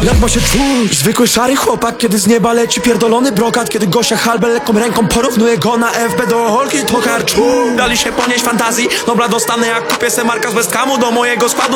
Jak ma się czuć zwykły szary chłopak, kiedy z nieba leci pierdolony brokat? Kiedy Gosia Halbel lekką ręką porównuje go na FB do Holki, to karczu. Dali się ponieść fantazji, dobra dostanę jak kupię se marka z Westhamu do mojego składu.